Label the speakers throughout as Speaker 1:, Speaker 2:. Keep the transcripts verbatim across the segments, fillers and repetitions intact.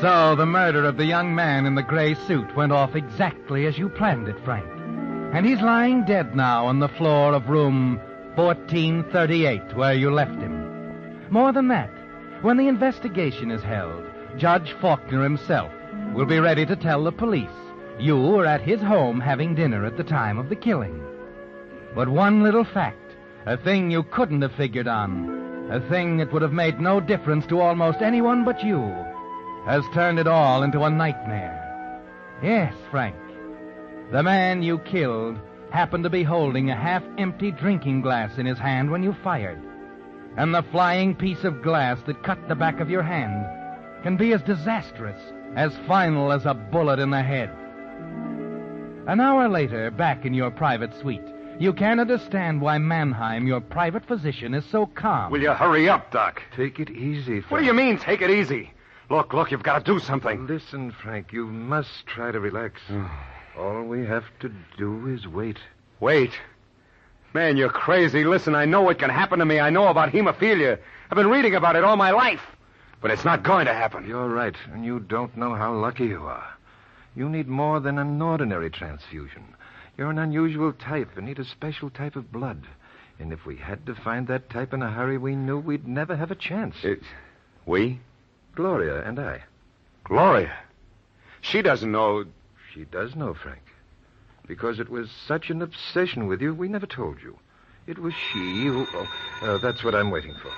Speaker 1: So the murder of the young man in the gray suit went off exactly as you planned it, Frank. And he's lying dead now on the floor of room fourteen thirty-eight, where you left him. More than that, when the investigation is held, Judge Faulkner himself will be ready to tell the police you were at his home having dinner at the time of the killing. But one little fact, a thing you couldn't have figured on, a thing that would have made no difference to almost anyone but you, has turned it all into a nightmare. Yes, Frank. The man you killed happened to be holding a half-empty drinking glass in his hand when you fired. And the flying piece of glass that cut the back of your hand can be as disastrous, as final as a bullet in the head. An hour later, back in your private suite, you can't understand why Mannheim, your private physician, is so calm.
Speaker 2: Will you hurry up, Doc?
Speaker 3: Take it easy, Frank.
Speaker 2: What do you mean, take it easy? Look, look, you've got to do something.
Speaker 3: Listen, Frank, you must try to relax. All we have to do is wait.
Speaker 2: Wait. Man, you're crazy. Listen, I know what can happen to me. I know about hemophilia. I've been reading about it all my life. But it's not going to happen.
Speaker 3: You're right, and you don't know how lucky you are. You need more than an ordinary transfusion. You're an unusual type and need a special type of blood. And if we had to find that type in a hurry, we knew we'd never have a chance.
Speaker 2: It, we?
Speaker 3: Gloria and I.
Speaker 2: Gloria? She doesn't know...
Speaker 3: She does know, Frank. Because it was such an obsession with you, we never told you. It was she who... Oh, uh, that's what I'm waiting for.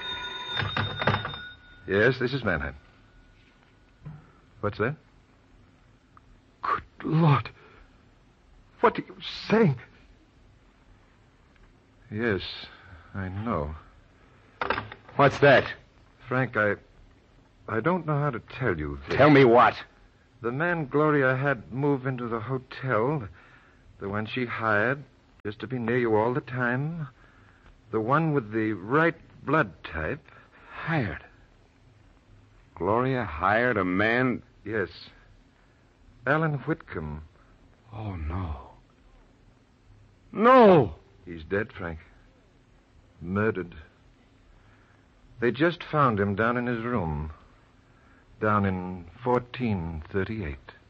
Speaker 3: Yes, this is Mannheim. What's that? Good Lord. What are you saying? Yes, I know.
Speaker 2: What's that?
Speaker 3: Frank, I... I don't know how to tell you this.
Speaker 2: Tell me what?
Speaker 3: The man Gloria had move into the hotel, the one she hired just to be near you all the time, the one with the right blood type.
Speaker 2: Hired? Gloria hired a man?
Speaker 3: Yes. Alan Whitcomb.
Speaker 2: Oh, no. No!
Speaker 3: He's dead, Frank. Murdered. They just found him down in his room. Down in fourteen thirty-eight.